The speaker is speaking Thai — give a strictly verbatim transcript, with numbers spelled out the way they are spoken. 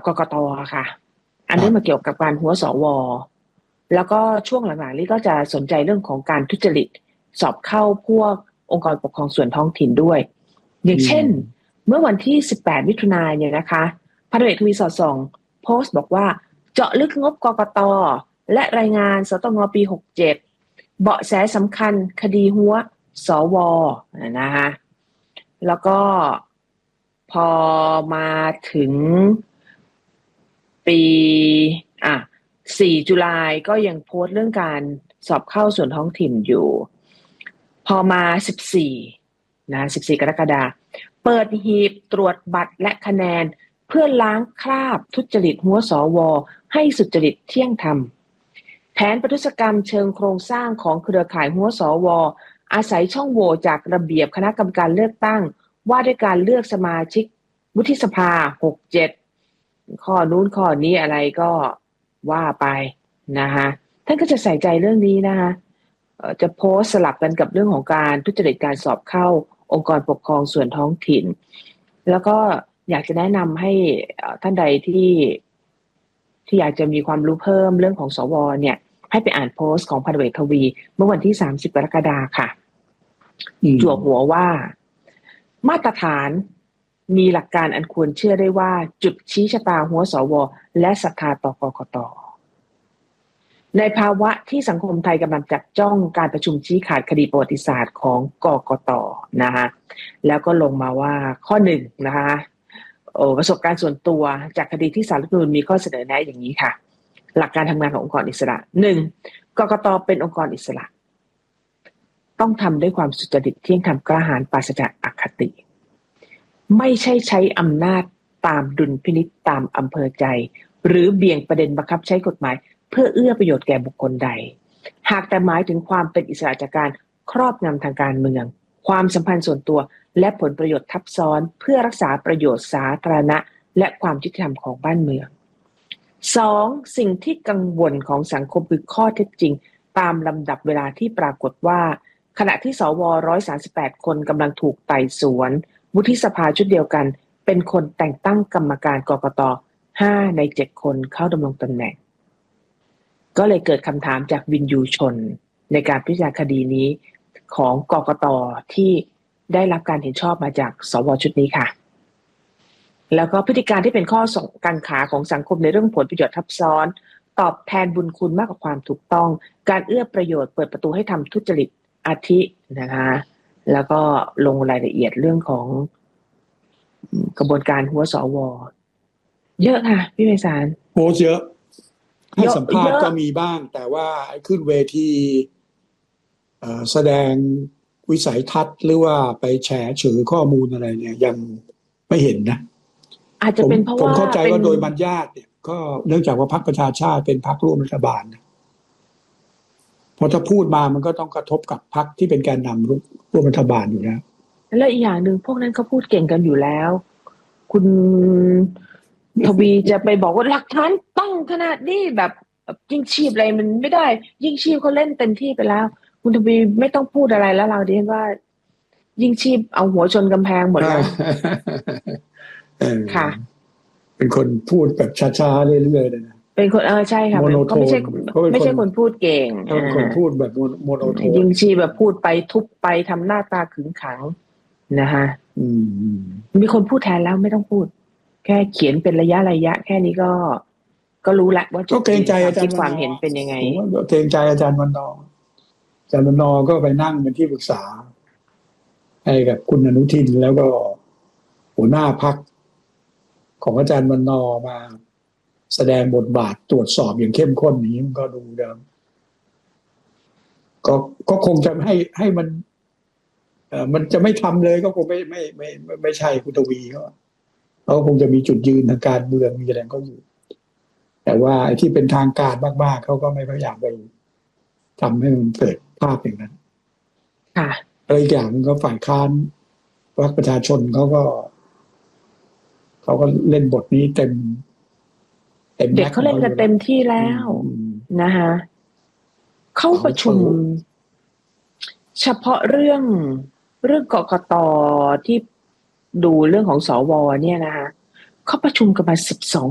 กกต.ค่ะอันนี้มาเกี่ยวกับการหัวสวแล้วก็ช่วงหลังๆนี้ก็จะสนใจเรื่องของการทุจริตสอบเข้าพวกองค์กรปกครองส่วนท้องถิ่นด้วยอย่างเช่นเมื่อวันที่สิบแปดมิถุนายนเนี่ยนะคะพันตำรวจเอกทวีสอดส่องโพสต์บอกว่าเจาะลึกงบกกต.และรายงานสตงปีหกสิบเจ็ดเบาะแสสำคัญคดีหัวสวนะคะแล้วก็พอมาถึงปีอ่ะสี่ตุลาก็ยังโพสต์เรื่องการสอบเข้าส่วนท้องถิ่นอยู่พอมาสิบสี่นะสิบสี่กรกฎาคมเปิดหีบตรวจบัตรและคะแนนเพื่อล้างคราบทุจริตหัวสวให้สุจริตเที่ยงธรรมแผนประทุษกรรมเชิงโครงสร้างของเครือข่ายหัวสวอาศัยช่องโหว่จากระเบียบคณะกรรมการเลือกตั้งว่าด้วยการเลือกสมาชิกวุฒิสภาหก เจ็ดข้อนู้นข้อนี้อะไรก็ว่าไปนะคะท่านก็จะใส่ใจเรื่องนี้นะคะจะโพสต์สลับกันกับเรื่องของการทุจริตการสอบเข้าองค์กรปกครองส่วนท้องถิ่นแล้วก็อยากจะแนะนำให้ท่านใดที่ที่อยากจะมีความรู้เพิ่มเรื่องของสวเนี่ยให้ไปอ่านโพสต์ของพันตำรวจเอกทวีเมื่อวันที่สามสิบกรกฎาคมค่ะจั่วหัวว่ามาตรฐานมีหลักการอันควรเชื่อได้ว่าจุดชี้ชะตาหัวสวและศรัทธาต่อกกต.ในภาวะที่สังคมไทยกำลังจับจ้องการประชุมชี้ขาดคดีประวัติศาสตร์ของกกต.นะคะแล้วก็ลงมาว่าข้อหนึ่งนะคะโอ้ประสบการณ์ส่วนตัวจากคดีที่ศาลรัฐธรรมนูญมีข้อเสนอแนะอย่างนี้ค่ะหลักการทำงานขององค์กรอิสระหนึ่งกกต.เป็นองค์กรอิสระต้องทำด้วยความสุจริตเที่ยงธรรมกล้าหาญปราศจากอคติไม่ใช่ใช้อำนาจตามดุลพินิจตามอำเภอใจหรือเบี่ยงประเด็นบังคับใช้กฎหมายเพื่อเอื้อประโยชน์แก่บุคคลใดหากแต่หมายถึงความเป็นอิสระจากการครอบงำทางการเมืองความสัมพันธ์ส่วนตัวและผลประโยชน์ทับซ้อนเพื่อรักษาประโยชน์สาธารณะและความยุติธรรมของบ้านเมืองสองสิ่งที่กังวลของสังคมคือข้อเท็จจริงตามลำดับเวลาที่ปรากฏว่าขณะที่สวหนึ่งร้อยสามสิบแปดคนกำลังถูกไต่สวนวุฒิสภาชุดเดียวกันเป็นคนแต่งตั้งกรรมการกกต.ห้าในเจ็ดคนเข้าดำรงตำแหน่งก็เลยเกิดคำถามจากวินยูชนในการพิจารณาคดีนี้ของกกต.ที่ได้รับการเห็นชอบมาจากสวชุดนี้ค่ะแล้วก็พฤติการที่เป็นข้อส่งกังขาของสังคมในเรื่องผลประโยชน์ทับซ้อนตอบแทนบุญคุณมากกว่าความถูกต้องการเอื้อประโยชน์เปิดประตูให้ทำทุจริตอาทินะคะแล้วก็ลงรายละเอียดเรื่องของกระบวนการหัวสวเยอะค่ะพี่ไพศาลโพสเยอะให้สัมภาษณ์ก็มีบ้างแต่ว่าขึ้นเวทีแสดงวิสัยทัศน์หรือว่าไปแฉเฉือข้อมูลอะไรเนี่ยยังไม่เห็นนะอาจจะเป็นเพราะว่าผมเข้าใจว่าโดยบรรยาทเนี่ยก็เนื่องจากว่าพรรคประชาชาติเป็นพรรคร่วมรัฐบาลนะพอถ้าพูดมามันก็ต้องกระทบกับพรรคที่เป็นแกนนำร่วมรัฐบาลอยู่แล้วและอีกอย่างหนึ่งพวกนั้นเขาพูดเก่งกันอยู่แล้วคุณทวีจะไปบอกว่าหลักฐานต้องขนาดนี้แบบยิ่งชีพอะไรมันไม่ได้ยิ่งชีพเขาเล่นเต็มที่ไปแล้วคุณทวีไม่ต้องพูดอะไรแล้วเราดิว่ายิ่งชีพเอาหัวชนกำแพงหมดแล้วค่ะเป็นคนพูดแบบช้าๆเรื่อยๆเลยนะเป็นคนเออใช่ค่ะเขาไม่ใช่ไม่ใช่คนพูดเก่งเป็นคนพูดแบบโมโนโทนยิ่งชีพแบบพูดไปทุบไปทำหน้าตาขึงขังนะคะมีคนพูดแทนแล้วไม่ต้องพูดแค่เขียนเป็นระยะระยะแค่นี้ก็ก็รู้แล้วว่าก็เกรงใจอาจารย์ความเห็นเป็นยังไงเกรงใจอาจารย์วันนออาจารย์วันนอก็ไปนั่งเป็นที่ปรึกษาให้กับคุณอนุทินแล้วก็หัวหน้าพรรคของอาจารย์วันนอมาแสดงบทบาทตรวจสอบอย่างเข้มข้นนี้มันก็ดูเดิมก็ก็คงจะให้ให้มันเอ่อมันจะไม่ทำเลยก็คงไม่ไม่ไม่ไม่ไม่ใช่คุณทวีเขาเขาคงจะมีจุดยืนทางการเมืองมีอะไรก็อยู่แต่ว่าไอ้ที่เป็นทางการมากๆเขาก็ไม่พยายามไปทำให้มันเกิดภาพอย่างนั้นค่ะแล้วอีกอย่างนึงก็ฝ่ายค้านพรรคประชาชนเขาก็เขาก็เล่นบทนี้เต็มเด็กเขาเล่นกันเต็มที่แล้วนะคะเข้าประชุมเฉพาะเรื่องเรื่องกกต.ที่ดูเรื่องของสวเนี่ยนะคะเขาประชุมกันมาสิบสอง